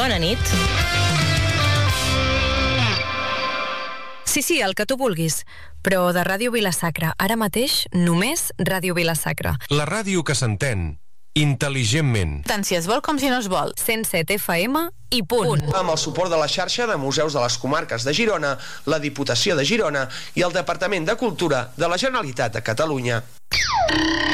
Bona nit. Sí, el que tu vulguis, però de Ràdio Vila-sacra. Ara mateix, només Ràdio Vila-sacra. La ràdio que s'entén intel·ligentment. Tant si es vol com si no es vol. 107 FM i punt. Amb el suport de la xarxa de museus de les comarques de Girona, la Diputació de Girona i el Departament de Cultura de la Generalitat de Catalunya.